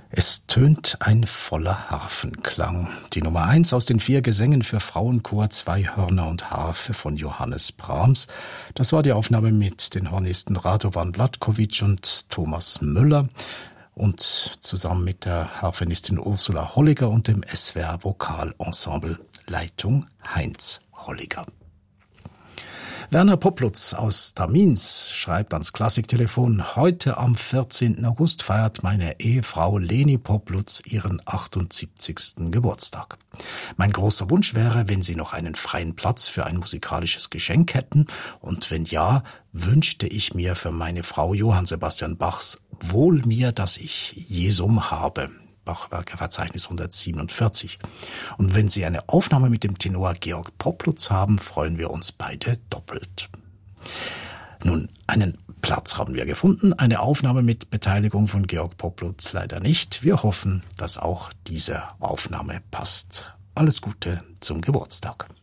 Es tönt ein voller Harfenklang. Die Nummer 1 aus den 4 Gesängen für Frauenchor, 2 Hörner und Harfe von Johannes Brahms. Das war die Aufnahme mit den Hornisten Radovan Blatkovic und Thomas Müller und zusammen mit der Harfenistin Ursula Holliger und dem SWR Vokalensemble Leitung Heinz Holliger. Werner Poplutz aus Tamins schreibt ans Klassiktelefon: Heute am 14. August feiert meine Ehefrau Leni Poplutz ihren 78. Geburtstag. Mein großer Wunsch wäre, wenn Sie noch einen freien Platz für ein musikalisches Geschenk hätten, und wenn ja, wünschte ich mir für meine Frau Johann Sebastian Bachs Wohl mir, dass ich Jesum habe. Bachwerkeverzeichnis 147. Und wenn Sie eine Aufnahme mit dem Tenor Georg Poplutz haben, freuen wir uns beide doppelt. Nun, einen Platz haben wir gefunden, eine Aufnahme mit Beteiligung von Georg Poplutz leider nicht. Wir hoffen, dass auch diese Aufnahme passt. Alles Gute zum Geburtstag.